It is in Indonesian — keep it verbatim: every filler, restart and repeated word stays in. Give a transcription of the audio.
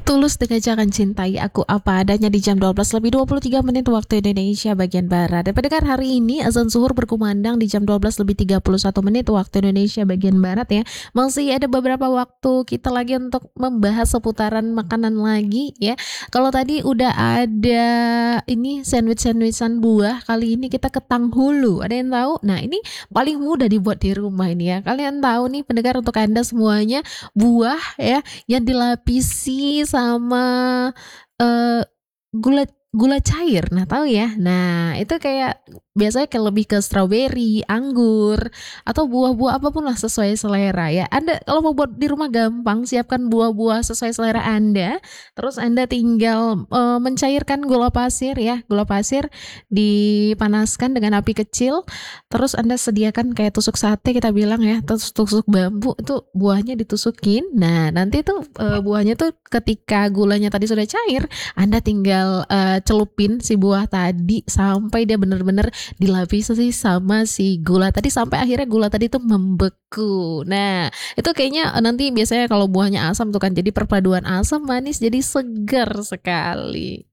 Tulus dengan Jangan Cintai Aku Apa Adanya di jam dua belas lebih dua puluh tiga menit waktu Indonesia bagian Barat. Dan pendengar, hari ini azan zuhur berkumandang di jam dua belas lebih tiga puluh satu menit waktu Indonesia bagian Barat ya. Masih ada beberapa waktu kita lagi untuk membahas seputaran makanan lagi ya. Kalau tadi udah ada ini sandwich-sandwichan buah, kali ini kita ke tanghulu. Ada yang tahu? Nah, ini paling mudah dibuat di rumah ini ya. Kalian tahu nih pendengar, untuk Anda semuanya, buah ya yang dilapisi sama eh, gula gula cair. Nah, tahu ya? Nah, itu kayak biasanya kayak lebih ke stroberi, anggur, atau buah-buah apapun lah sesuai selera ya. Anda kalau mau buat di rumah gampang, siapkan buah-buah sesuai selera Anda. Terus Anda tinggal eh, mencairkan gula pasir ya. Gula pasir dipanaskan dengan api kecil. Terus Anda sediakan kayak tusuk sate, kita bilang ya, terus tusuk bambu itu buahnya ditusukin. Nah, nanti tuh eh, buahnya tuh ketika gulanya tadi sudah cair, Anda tinggal eh, celupin si buah tadi sampai dia bener-bener dilapisi sama si gula tadi, sampai akhirnya gula tadi tuh membeku. Nah, itu kayaknya nanti biasanya kalau buahnya asam tuh kan, jadi perpaduan asam manis jadi segar sekali.